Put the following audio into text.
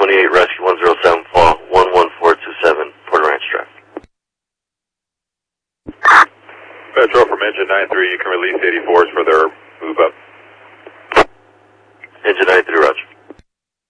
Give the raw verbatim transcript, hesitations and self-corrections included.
twenty-eight Rescue one zero seven Fall, one one four two seven, Port Ranch Drive. Metro from engine nine three, you can release eighty-fours for their move up. Engine nine three.